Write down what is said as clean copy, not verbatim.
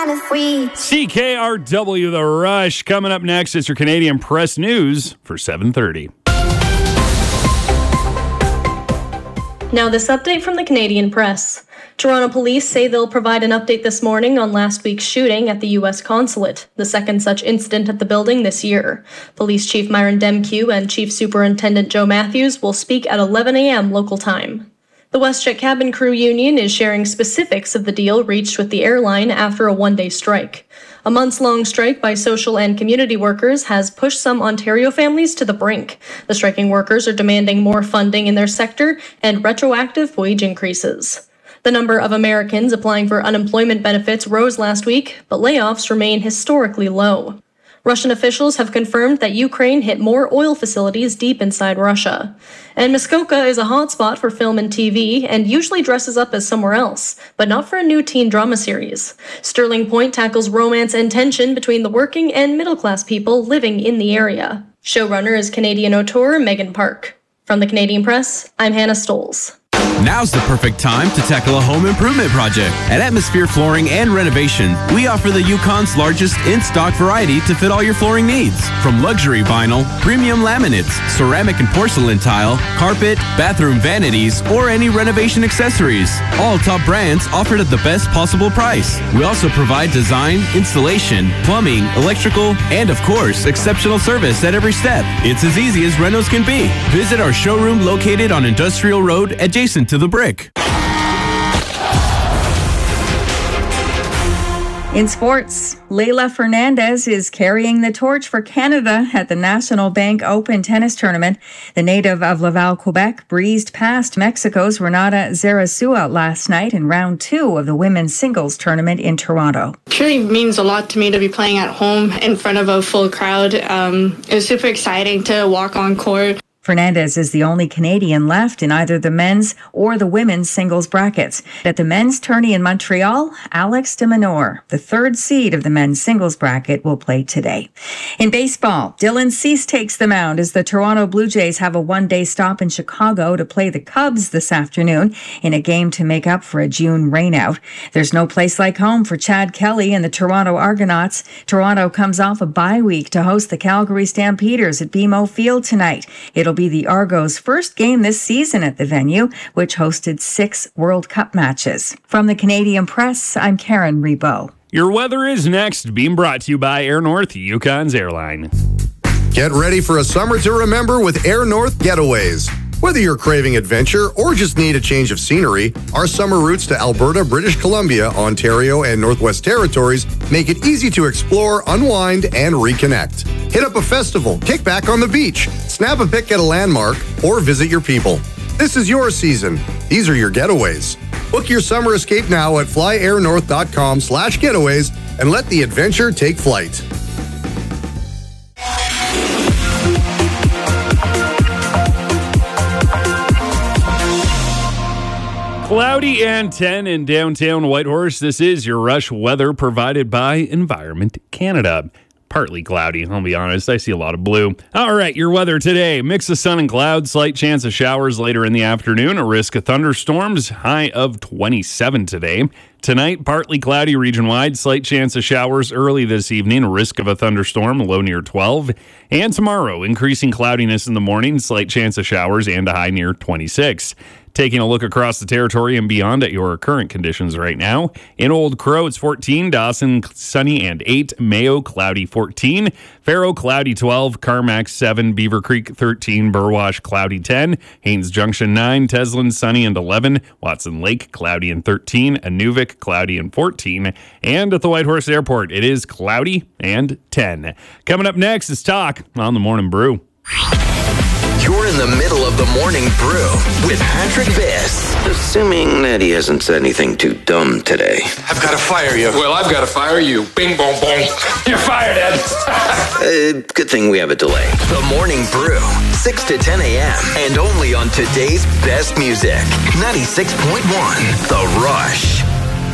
CKRW The Rush. Coming up next is your Canadian Press News for 7:30. Now this update from the Canadian Press. Toronto police say they'll provide an update this morning on last week's shooting at the U.S. consulate, the second such incident at the building this year. Police Chief Myron Demkew and Chief Superintendent Joe Matthews will speak at 11 a.m. local time. The WestJet Cabin Crew Union is sharing specifics of the deal reached with the airline after a one-day strike. A months-long strike by social and community workers has pushed some Ontario families to the brink. The striking workers are demanding more funding in their sector and retroactive wage increases. The number of Americans applying for unemployment benefits rose last week, but layoffs remain historically low. Russian officials have confirmed that Ukraine hit more oil facilities deep inside Russia. And Muskoka is a hotspot for film and TV and usually dresses up as somewhere else, but not for a new teen drama series. Sterling Point tackles romance and tension between the working and middle-class people living in the area. Showrunner is Canadian auteur Megan Park. From the Canadian Press, I'm Hannah Stoles. Now's the perfect time to tackle a home improvement project. At Atmosphere Flooring and Renovation, we offer the Yukon's largest in-stock variety to fit all your flooring needs. From luxury vinyl, premium laminates, ceramic and porcelain tile, carpet, bathroom vanities, or any renovation accessories. All top brands offered at the best possible price. We also provide design, installation, plumbing, electrical, and of course, exceptional service at every step. It's as easy as renos can be. Visit our showroom located on Industrial Road adjacent to the Brick. In sports, Leylah Fernandez is carrying the torch for Canada at the National Bank Open tennis tournament. The native of Laval, Quebec, breezed past Mexico's Renata Zarazua last night in round 2 of the women's singles tournament in Toronto. It really means a lot to me to be playing at home in front of a full crowd. It was super exciting to walk on court. Fernandez is the only Canadian left in either the men's or the women's singles brackets. At the men's tourney in Montreal, Alex de Minaur, the third seed of the men's singles bracket, will play today. In baseball, Dylan Cease takes the mound as the Toronto Blue Jays have a one-day stop in Chicago to play the Cubs this afternoon in a game to make up for a June rainout. There's no place like home for Chad Kelly and the Toronto Argonauts. Toronto comes off a bye week to host the Calgary Stampeders at BMO Field tonight. It'll be the Argos' first game this season at the venue, which hosted 6 World Cup matches. From the Canadian Press, I'm Karen Rebo. Your weather is next, being brought to you by Air North, Yukon's airline. Get ready for a summer to remember with Air North Getaways. Whether you're craving adventure or just need a change of scenery, our summer routes to Alberta, British Columbia, Ontario, and Northwest Territories make it easy to explore, unwind, and reconnect. Hit up a festival, kick back on the beach, snap a pic at a landmark, or visit your people. This is your season. These are your getaways. Book your summer escape now at flyairnorth.com/getaways and let the adventure take flight. Cloudy and 10 in downtown Whitehorse. This is your Rush weather provided by Environment Canada. Partly cloudy, I'll be honest. I see a lot of blue. All right, your weather today. Mix of sun and clouds, slight chance of showers later in the afternoon, a risk of thunderstorms, high of 27 today. Tonight, partly cloudy region-wide, slight chance of showers early this evening, a risk of a thunderstorm, low near 12. And tomorrow, increasing cloudiness in the morning, slight chance of showers and a high near 26. Taking a look across the territory and beyond at your current conditions right now. In Old Crow, it's 14. Dawson, sunny and 8. Mayo, cloudy 14. Faro, cloudy 12. Carmack, 7. Beaver Creek, 13. Burwash, cloudy 10. Haines Junction, 9. Teslin, sunny and 11. Watson Lake, cloudy and 13. Inuvik, cloudy and 14. And at the Whitehorse Airport, it is cloudy and 10. Coming up next is Talk on the Morning Brew. You're in the middle of the Morning Brew with Patrick Biss. Assuming that he hasn't said anything too dumb today. I've got to fire you. Well, I've got to fire you. Bing, bong, bong. You're fired, Ed. Good thing we have a delay. The Morning Brew, 6 to 10 a.m. And only on today's best music. 96.1, The Rush.